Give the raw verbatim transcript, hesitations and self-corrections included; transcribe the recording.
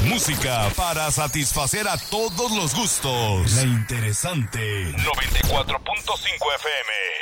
Música para satisfacer a todos los gustos. La interesante. noventa y cuatro punto cinco F M.